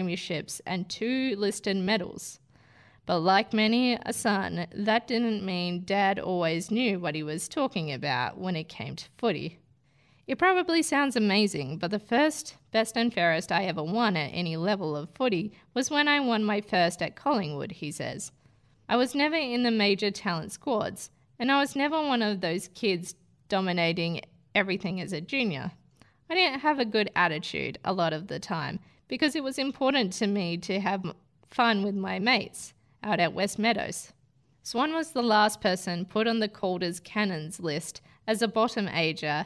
premierships and 2 listed medals. But like many a son, that didn't mean Dad always knew what he was talking about when it came to footy. It probably sounds amazing, but the first, best and fairest I ever won at any level of footy was when I won my first at Collingwood, he says. I was never in the major talent squads, and I was never one of those kids dominating everything as a junior. I didn't have a good attitude a lot of the time because it was important to me to have fun with my mates out at West Meadows. Swan was the last person put on the Calder's Cannons list as a bottom ager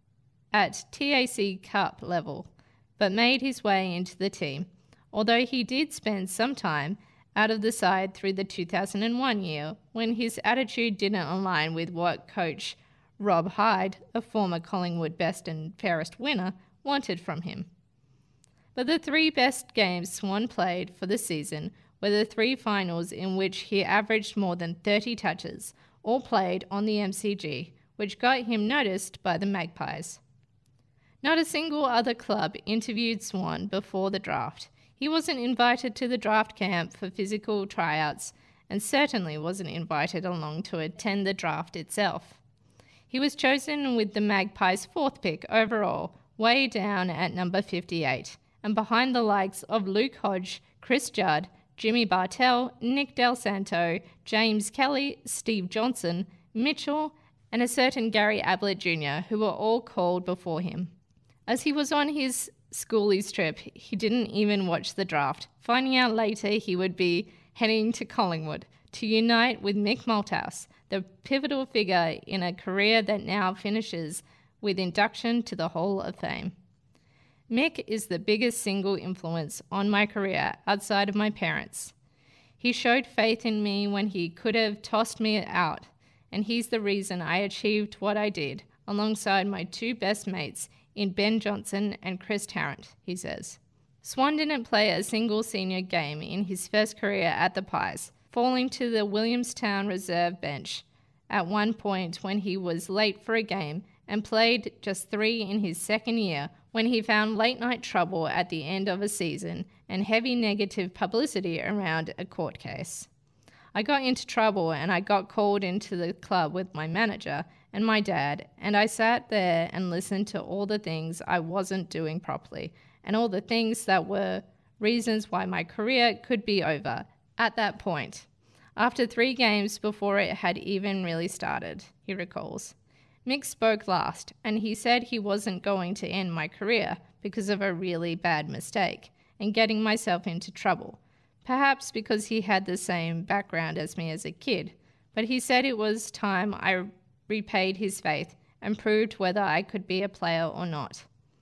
at TAC Cup level, but made his way into the team, although he did spend some time out of the side through the 2001 year when his attitude didn't align with what coach Rob Hyde, a former Collingwood best and fairest winner, wanted from him. But the 3 best games Swan played for the season were the 3 finals in which he averaged more than 30 touches, all played on the MCG, which got him noticed by the Magpies. Not a single other club interviewed Swan before the draft. He wasn't invited to the draft camp for physical tryouts and certainly wasn't invited along to attend the draft itself. He was chosen with the Magpies' 4th pick overall, way down at number 58, and behind the likes of Luke Hodge, Chris Judd, Jimmy Bartell, Nick Del Santo, James Kelly, Steve Johnson, Mitchell, and a certain Gary Ablett Jr., who were all called before him. As he was on his schoolies trip, he didn't even watch the draft, finding out later he would be heading to Collingwood to unite with Mick Malthouse, the pivotal figure in a career that now finishes with induction to the Hall of Fame. Mick is the biggest single influence on my career outside of my parents. He showed faith in me when he could have tossed me out, and he's the reason I achieved what I did, alongside my 2 best mates in Ben Johnson and Chris Tarrant, he says. Swan didn't play a single senior game in his first career at the Pies, falling to the Williamstown reserve bench at one point when he was late for a game and played just 3 in his second year when he found late-night trouble at the end of a season and heavy negative publicity around a court case. I got into trouble and I got called into the club with my manager and my dad, and I sat there and listened to all the things I wasn't doing properly and all the things that were reasons why my career could be over at that point, after 3 games before it had even really started, he recalls. Mick spoke last, and he said he wasn't going to end my career because of a really bad mistake and getting myself into trouble, perhaps because he had the same background as me as a kid, but he said it was time I repaid his faith and proved whether I could be a player or not.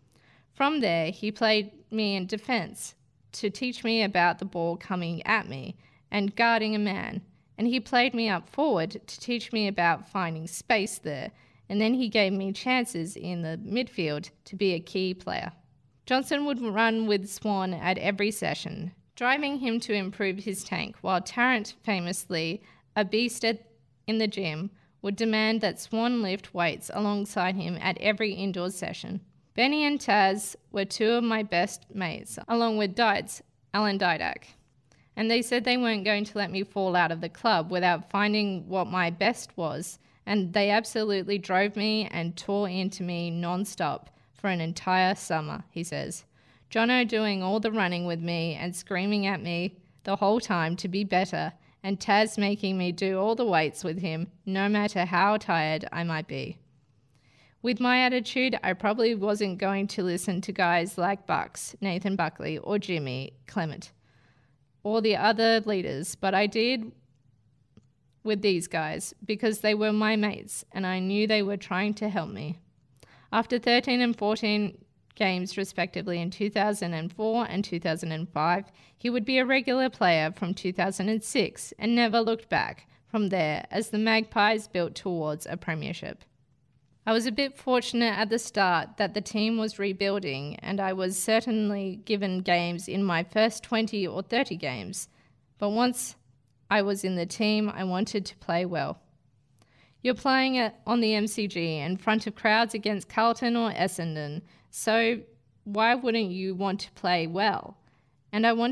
From there, he played me in defence to teach me about the ball coming at me and guarding a man, and he played me up forward to teach me about finding space there, and then he gave me chances in the midfield to be a key player. Johnson would run with Swan at every session, driving him to improve his tank, while Tarrant, famously a beast in the gym, would demand that Swan lift weights alongside him at every indoor session. Benny and Taz were 2 of my best mates, along with Dietz, Alan Didak, and they said they weren't going to let me fall out of the club without finding what my best was, and they absolutely drove me and tore into me non-stop for an entire summer, he says. Jono doing all the running with me and screaming at me the whole time to be better, and Taz making me do all the weights with him, no matter how tired I might be. With my attitude, I probably wasn't going to listen to guys like Bucks, Nathan Buckley, or Jimmy Clement, or the other leaders, but I did with these guys because they were my mates and I knew they were trying to help me. After 13 and 14 games respectively in 2004 and 2005, he would be a regular player from 2006 and never looked back from there as the Magpies built towards a premiership. I was a bit fortunate at the start that the team was rebuilding and I was certainly given games in my first 20 or 30 games, but once I was in the team, I wanted to play well. You're playing on the MCG in front of crowds against Carlton or Essendon, so why wouldn't you want to play well? And I wanted